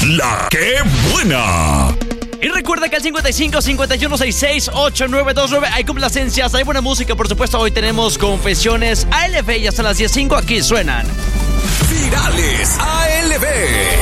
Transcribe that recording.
La que buena. Y recuerda que al 55 51 66 8929 hay complacencias, hay buena música, por supuesto. Hoy tenemos confesiones ALB y hasta las 10:05 aquí suenan Virales ALB.